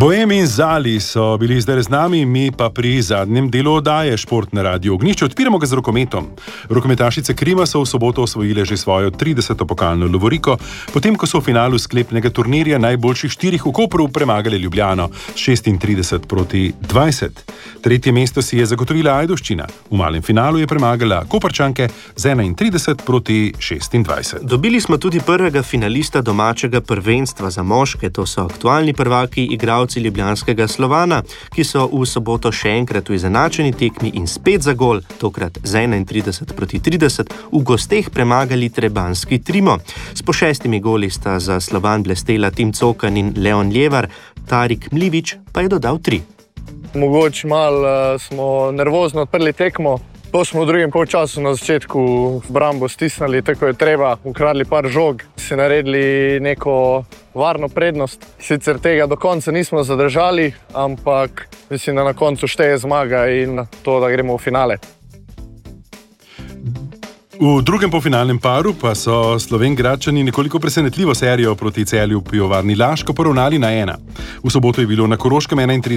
Bohem in Zali so bili zdaj z nami, mi pa pri zadnjem delu oddaje Šport na Radiu Ognjišče. Odpiramo ga z rokometom. Rokometašice Krima so v soboto osvojile že svojo 30. pokalno lovoriko, potem ko so v finalu sklepnega turnirja najboljših 4 v Kopru premagali Ljubljano 36-20. Tretje mesto si je zagotovila Ajdovščina. V malem finalu je premagala Koprčanke z 31-26. Dobili smo tudi prvega finalista domačega prvenstva za moške, to so aktualni prvaki igralci ljubljanskega Slovana, ki so v soboto še enkrat v izenačeni tekmi in spet za gol, tokrat z 31-30, v gosteh premagali trebanski Trimo. S po 6 goli sta za Slovan blestela Tim Cokan in Leon Ljevar, Tarik Mlivič pa je dodal 3. Mogoče malo smo nervozno odprli tekmo. To smo v drugem polčasu na začetku v brambo stisnili, tako je treba, ukradli par žog, si naredili neko varno prednost. Sicer tega do konca nismo zadržali, ampak mislim, da na koncu šteje zmaga in to, da gremo v finale. V drugem polfinalnem paru pa so Slovenjgradčani nekoliko presenetljivo serijo proti Celju v Pivovarni Laško poravnali na 1. V soboto je bilo na Koroškem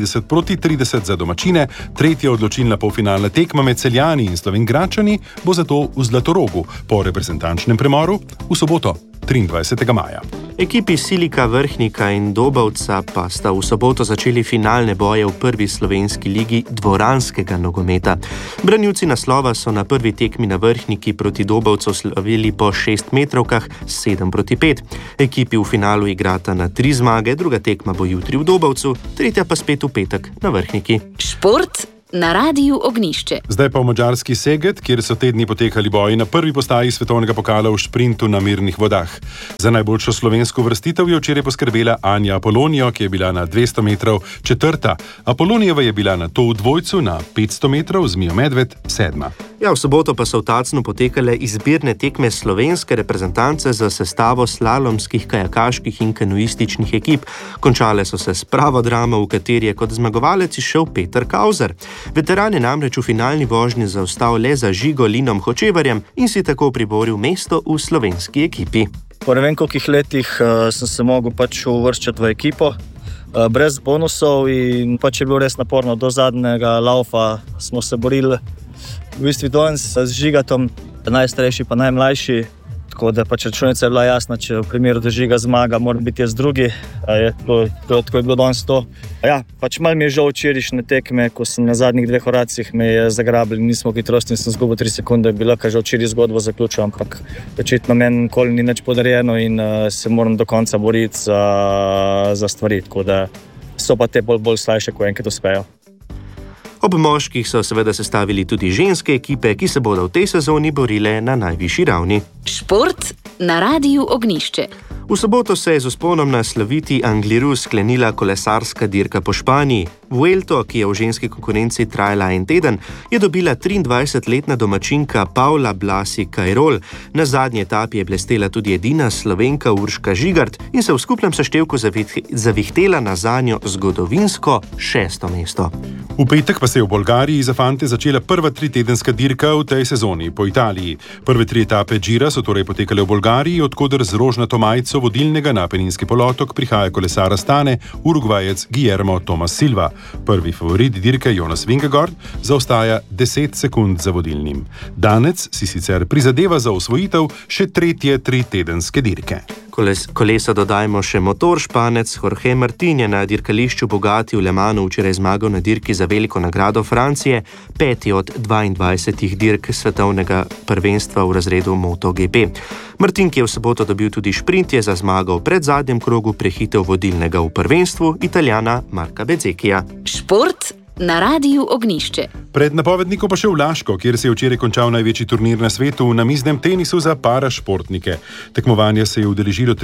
31-30 za domačine, tretja odločilna polfinalna tekma med Celjani in Slovenjgradčani bo zato v Zlatorogu po reprezentančnem premoru v soboto 23. maja. Ekipi Silika Vrhnika in Dobovca pa sta v soboto začeli finalne boje v prvi slovenski ligi dvoranskega nogometa. Branilci naslova so na prvi tekmi na Vrhniki proti Dobovcu slavili po 6 metrovkah 7-5. Ekipi v finalu igrata na 3 zmage, druga tekma bo jutri v Dobovcu, tretja pa spet v petek na Vrhniki. Šport na Radiu Ognjišče. Zdaj pa v madžarski Szeged, kjer so te dni potekali boji na prvi postaji svetovnega pokala v šprintu na mirnih vodah. Za najboljšo slovensko uvrstitev je včeraj poskrbela Anja Apolonijo, ki je bila na 200 metrov četrta. Apolonijeva je bila na to v dvojcu na 500 metrov, Zmijo Medved 7. Ja, v soboto pa so v Tacnu potekale izbirne tekme slovenske reprezentance za sestavo slalomskih, kajakaških in kanuističnih ekip. Končale so se s pravo dramo, v kateri je kot zmagovalec išel Peter Kauzer. Veteran je namreč v finalni vožnji zaostal le za Žigo Linom Hočevarjem in si tako priboril mesto v slovenski ekipi. Po ne vem kolikih letih sem se mogel uvrščati v ekipo, brez bonusov in je bilo res naporno. Do zadnjega laufa smo se borili v bistvu danes z Žigatom, najstarejši pa najmlajši, tako da računica je bila jasna, če v primeru, da Žiga zmaga, mora biti jaz drugi. Tako je bilo danes to. Ja, malo mi je žal včerajšnje tekme, ko sem na zadnjih 2 oracih me je zagrabili, nismo hitrosti in sem zgubil 3 sekunde, bila že včeraj zgodbo zaključil, ampak očitno meni nikoli ni nič podarjeno in se moram do konca boriti za stvari, tako da so pa te bolj slajše, ko enkrat uspejo. Ob moških so seveda sestavili tudi ženske ekipe, ki se bodo v tej sezoni borile na najvišji ravni. Šport na Radiu Ognjišče. V soboto se je z vzponom na sloviti Angliru sklenila kolesarska dirka po Španiji. Vuelto, ki je v ženski konkurenci trajala en teden, je dobila 23-letna domačinka Paula Blasi Kajrol. Na zadnji etapi je blestela tudi edina Slovenka Urška Žigart in se v skupnem seštevku zavihtela na zanjo zgodovinsko 6. mesto. V petek pa se je v Bolgariji za fante začela prva 3-tedenska dirka v tej sezoni po Italiji. Prve 3 etape Gira so torej potekale v Bolgariji, odkoder z rožnato majico vodilnega na Apeninski polotok prihaja kolesar Astane, Urugvajec Guillermo Tomas Silva. Prvi favorit dirke Jonas Vingegaard zaostaja 10 sekund za vodilnim. Danec si sicer prizadeva za osvojitev še tretje 3-tedenske dirke. Kolesa dodajmo še motor. Španec Jorge Martin je na dirkališču Bugatti v Le Mansu včeraj zmagal na dirki za veliko nagrado Francije, 5. od 22 dirk svetovnega prvenstva v razredu MotoGP. Martin, ki je v soboto dobil tudi šprint, je za zmago v predzadnjem krogu prehitel vodilnega v prvenstvu, Italijana Marka Bezzecchija. Šport na Radiu Ognjišče. Pred napovednikom pa še v Laško, kjer se je včeraj končal največji turnir na svetu v namiznem tenisu za parašportnike. Tekmovanje se je udeležilo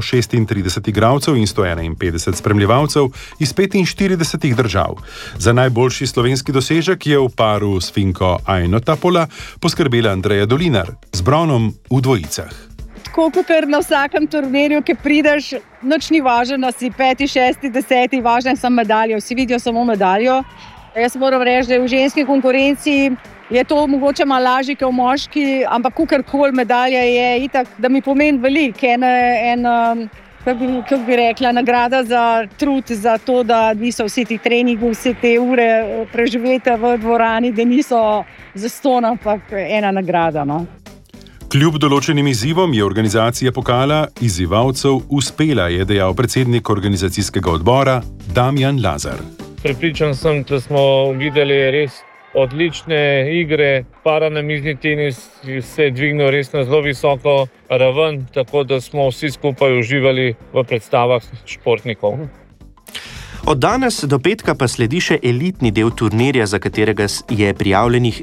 336 igralcev in 151 spremljevalcev iz 45 držav. Za najboljši slovenski dosežek je v paru s Finko Aino Tapola poskrbela Andreja Dolinar z bronom v dvojicah. Tako kot na vsakem turnirju, ki prideš, nič ni važno, si 5., 6., 10., važno je samo medaljo, vsi vidijo samo medaljo. Jaz moram reči, da v ženski konkurenci je to mogoče malo lažje kot v moški, ampak kakorkoli medalja je itak, da mi pomeni veliko. kako bi rekla, nagrada za trud, za to, da niso vsi ti treningi, vse te ure preživete v dvorani, da niso zastonj, ampak ena nagrada. No. Kljub določenim izzivom je organizacija pokala izzivalcev uspela, je dejal predsednik organizacijskega odbora Damjan Lazar. Prepričan sem, da smo videli res odlične igre, paranamizni tenis se je dvignil res na zelo visoko raven, tako da smo vsi skupaj uživali v predstavah športnikov. Od danes do petka pa sledi še elitni del turnirja, za katerega je prijavljenih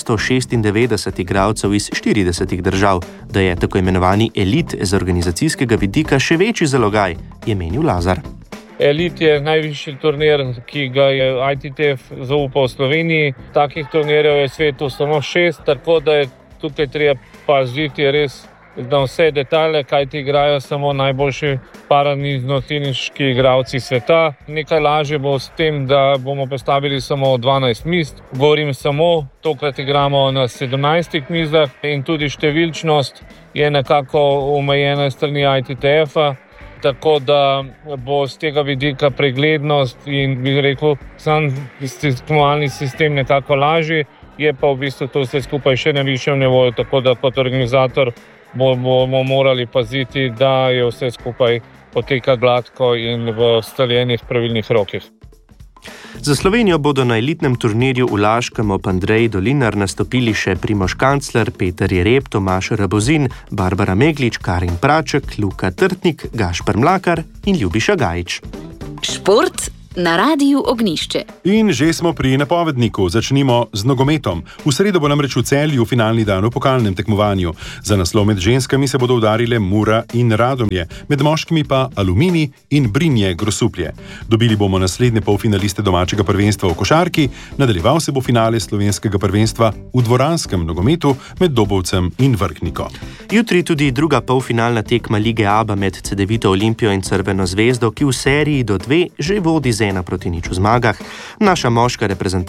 296 igralcev iz 40 držav. Da je tako imenovani elit z organizacijskega vidika še večji zalogaj, je menil Lazar. Elit je najvišji turnir, ki ga je ITTF zaupal Sloveniji. Takih turnirjev je v svetu samo 6, tako da je tukaj treba paziti res na vse detajle, kajti igrajo samo najboljši paranizno-teniški igralci sveta. Nekaj lažje bo s tem, da bomo postavili samo 12 miz. Govorim samo, tokrat igramo na 17 mizah in tudi številčnost je nekako omejena strani ITTF-a. Tako da bo z tega vidika preglednost in bi rekel, sam tekmovalni sistem nekako lažji, je pa v bistvu to vse skupaj še na višjem nivoju, tako da kot organizator bomo morali paziti, da je vse skupaj poteka gladko in v ustaljenih pravilnih rokih. Za Slovenijo bodo na elitnem turnirju v Laškem ob Andreji Dolinar nastopili še Primož Kancler, Peter Jereb, Tomaž Rabozin, Barbara Meglič, Karin Praček, Luka Trtnik, Gašper Mlakar in Ljubiša Gajič. Šport na Rádiu Ognišče. In že smo pri napovedniku, začnimo z nogometom. V sredo bo namreč v Celju finalni dan v pokalnem tekmovanju. Za naslov med ženskami se bodo udarile Mura in Radomlje, med moškimi pa Aluminij in Brinje Grosuplje. Dobili bomo naslednje polfinaliste domačega prvenstva v košarki, nadaljeval se bo finale slovenskega prvenstva v dvoranskem nogometu med Dobovcem in Vrhniko. Jutri tudi druga polfinalna tekma Lige ABA med Cedevito Olimpijo in Crveno zvezdo, ki v seriji do 2 že vodi z 1-0 v zmagah. Naša moška reprezentacija